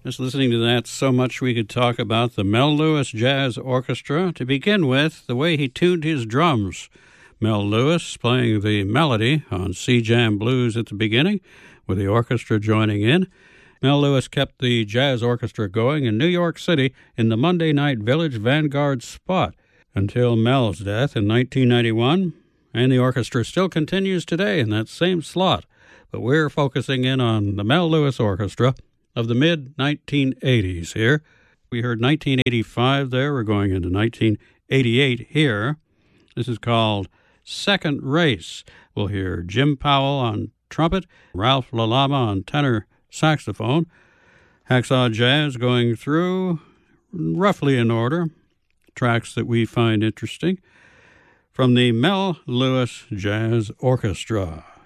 Just listening to that, so much we could talk about the Mel Lewis Jazz Orchestra. To begin with, the way he tuned his drums. Mel Lewis playing the melody on C-Jam Blues at the beginning, with the orchestra joining in. Mel Lewis kept the jazz orchestra going in New York City in the Monday Night Village Vanguard spot until Mel's death in 1991, and the orchestra still continues today in that same slot. But we're focusing in on the Mel Lewis Orchestra of the mid-1980s here. We heard 1985 there. We're going into 1988 here. This is called Second Race. We'll hear Jim Powell on trumpet, Ralph LaLama on tenor saxophone, Hacksaw Jazz going through roughly in order, tracks that we find interesting, from the Mel Lewis Jazz Orchestra.